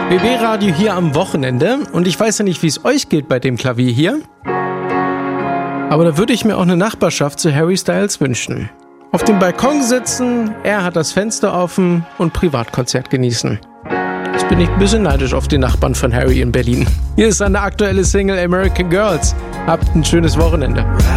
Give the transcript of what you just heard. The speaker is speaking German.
BB-Radio hier am Wochenende und ich weiß ja nicht, wie es euch geht bei dem Klavier hier, aber da würde ich mir auch eine Nachbarschaft zu Harry Styles wünschen. Auf dem Balkon sitzen, er hat das Fenster offen und Privatkonzert genießen. Jetzt bin ich ein bisschen neidisch auf die Nachbarn von Harry in Berlin. Hier ist seine aktuelle Single American Girls. Habt ein schönes Wochenende.